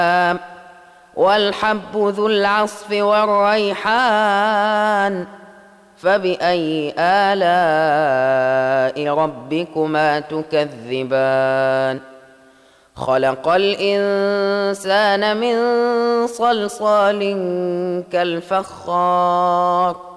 والحب ذو العصف والريحان فبأي آلاء ربكما تكذبان خلق الإنسان من صلصال كالفخار